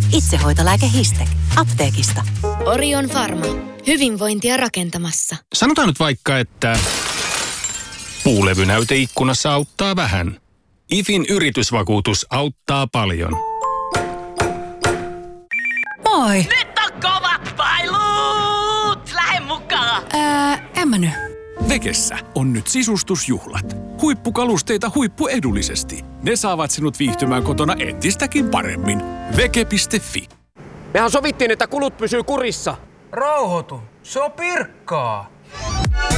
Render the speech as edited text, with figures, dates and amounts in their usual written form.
Itsehoitolääke Histec. Apteekista. Orion Pharma. Hyvinvointia rakentamassa. Sanotaan nyt vaikka, että puulevynäyte ikkunassa auttaa vähän. IFin yritysvakuutus auttaa paljon. Moi! Nyt on kovat pailut! Lähde mukaan! En mä nyt. Vekessä on nyt sisustusjuhlat. Huippukalusteita huippuedullisesti. Ne saavat sinut viihtymään kotona entistäkin paremmin. Veke.fi. Mehän sovittiin, että kulut pysyy kurissa. Rauhoitu. Se on Pirkkaa.